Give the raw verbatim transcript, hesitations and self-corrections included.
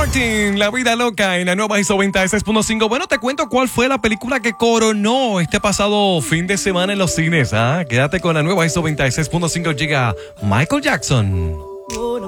Martin, La Vida Loca en la nueva I S O noventa y seis punto cinco. Bueno, te cuento cuál fue la película que coronó este pasado fin de semana en los cines. ¿Ah? Quédate con la nueva I S O noventa y seis punto cinco. Llega Michael Jackson.